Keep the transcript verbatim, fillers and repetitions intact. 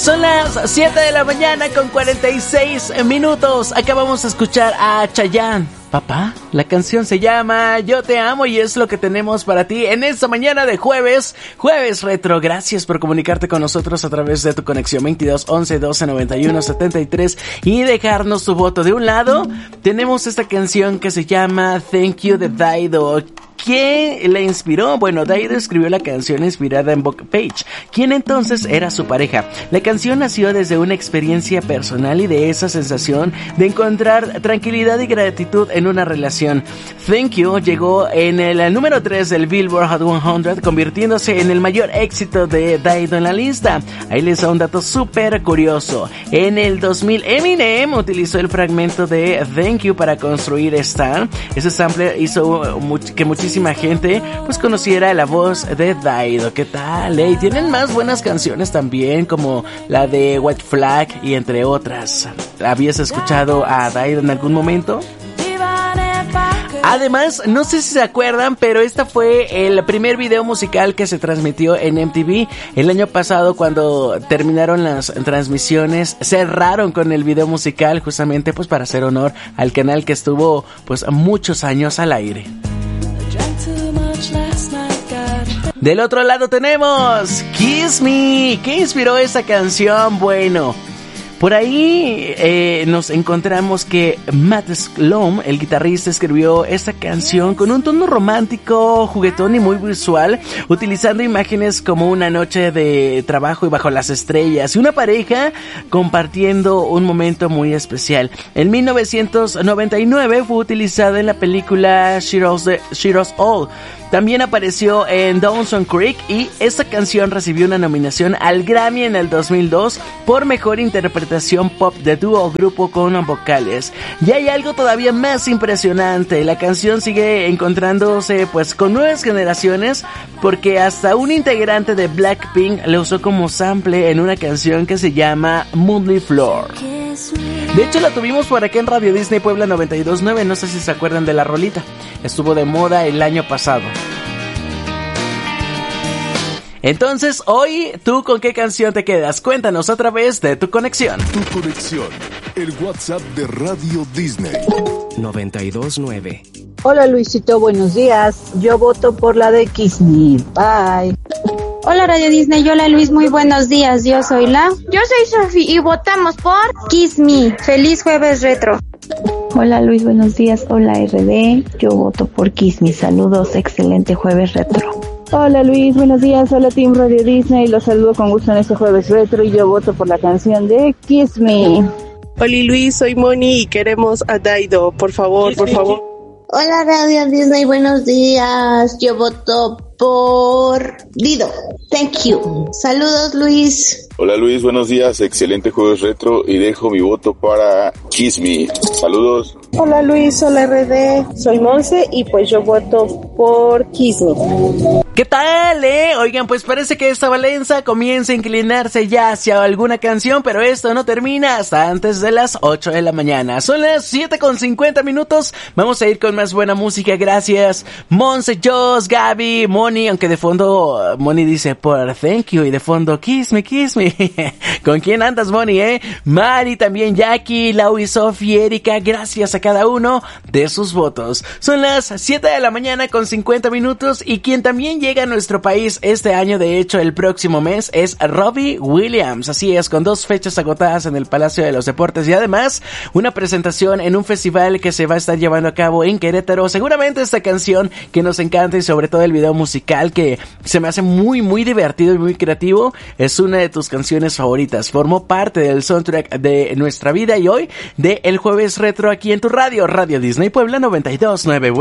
Son las siete de la mañana con cuarenta y seis minutos. Acabamos de escuchar a Chayanne. Papá, la canción se llama Yo te amo y es lo que tenemos para ti en esta mañana de jueves, jueves retro. Gracias por comunicarte con nosotros a través de tu conexión veintidós once doce noventa y uno setenta y tres y dejarnos tu voto. De un lado tenemos esta canción que se llama Thank You de Dido. ¿Quién la inspiró? Bueno, Dido escribió la canción inspirada en Buck Page, quien entonces era su pareja. La canción nació desde una experiencia personal y de esa sensación de encontrar tranquilidad y gratitud en una relación. Thank You llegó en el número tres del Billboard Hot cien, convirtiéndose en el mayor éxito de Dido en la lista. Ahí les da un dato súper curioso. En el dos mil, Eminem utilizó el fragmento de Thank You para construir Star. Ese sample hizo much- que muchísimas gente pues conociera la voz de Dido. ¿Qué tal? Eh? Y tienen más buenas canciones también, como la de White Flag y entre otras. ¿Habías escuchado a Dido en algún momento? Además, no sé si se acuerdan, pero esta fue el primer video musical que se transmitió en M T V el año pasado. Cuando terminaron las transmisiones, cerraron con el video musical justamente pues para hacer honor al canal que estuvo pues muchos años al aire. Del otro lado tenemos Kiss Me. ¿Qué inspiró esa canción? Bueno, por ahí eh, nos encontramos que Matt Slom, el guitarrista, escribió esta canción con un tono romántico, juguetón y muy visual, utilizando imágenes como una noche de trabajo y bajo las estrellas y una pareja compartiendo un momento muy especial. En mil novecientos noventa y nueve fue utilizada en la película Sheroes Sheroes All. También apareció en Dawson Creek y esta canción recibió una nominación al Grammy en el dos mil dos por mejor interpretación pop de dúo o grupo con vocales. Y hay algo todavía más impresionante, la canción sigue encontrándose pues con nuevas generaciones porque hasta un integrante de Blackpink la usó como sample en una canción que se llama Moonlit Floor. De hecho la tuvimos por acá en Radio Disney Puebla noventa y dos punto nueve, no sé si se acuerdan de la rolita, estuvo de moda el año pasado. Entonces, hoy, ¿tú con qué canción te quedas? Cuéntanos a través de tu conexión. Tu conexión, el WhatsApp de Radio Disney. noventa y dos punto nueve. Hola Luisito, buenos días. Yo voto por la de Kiss Me. Bye. Hola Radio Disney, hola Luis, muy buenos días. Yo soy la... Yo soy Sofi y votamos por Kiss Me. Feliz jueves retro. Hola Luis, buenos días. Hola R D, yo voto por Kiss Me. Saludos, excelente jueves retro. Hola Luis, buenos días. Hola Team Radio Disney, los saludo con gusto en este jueves retro y yo voto por la canción de Kiss Me. Hola Luis, soy Moni y queremos a Dido, por favor, por favor. Hola Radio Disney, buenos días. Yo voto por Dido. Thank you. Saludos Luis. Hola Luis, buenos días. Excelente jueves retro y dejo mi voto para Kiss Me. Saludos. Hola Luis, hola R D. Soy Monse y pues yo voto por Kiss Me. ¿Qué tal, eh? Oigan, pues parece que esta balanza comienza a inclinarse ya hacia alguna canción, pero esto no termina hasta antes de las ocho de la mañana. Son las siete con cincuenta minutos. Vamos a ir con más buena música. Gracias, Monse, Joss, Gaby, Moni, aunque de fondo Moni dice por thank you y de fondo kiss me, kiss me. ¿Con quién andas, Moni, eh? Mari, también Jackie, Lau y Sofi, Erika, gracias a cada uno de sus votos. Son las siete de la mañana con cincuenta minutos y quien también llega a nuestro país este año, de hecho el próximo mes, es Robbie Williams. Así es, con dos fechas agotadas en el Palacio de los Deportes y además una presentación en un festival que se va a estar llevando a cabo en Querétaro. Seguramente esta canción que nos encanta y sobre todo el video musical que se me hace muy muy divertido y muy creativo es una de tus canciones favoritas. Formó parte del soundtrack de nuestra vida y hoy de El Jueves Retro aquí en tu radio, Radio Disney Puebla noventa y dos punto nueve.